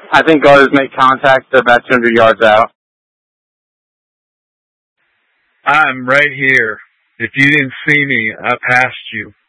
I think guarders make contact about 200 yards out. I'm right here. If you didn't see me, I passed you.